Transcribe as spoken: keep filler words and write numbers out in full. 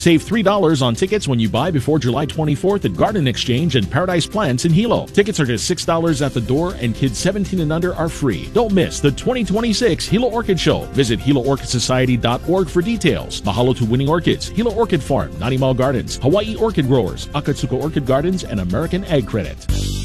Save three dollars on tickets when you buy before July twenty-fourth at Garden Exchange and Paradise Plants in Hilo. Tickets are just six dollars at the door, and kids seventeen and under are free. Don't miss the twenty twenty-six Hilo Orchid Show. Visit Hilo Orchid Society dot org for details. Mahalo to Winning Orchids, Hilo Orchid Farm, Nanimao Gardens, Hawaii Orchid Growers, Akatsuka Orchid Gardens, and American Ag Credit.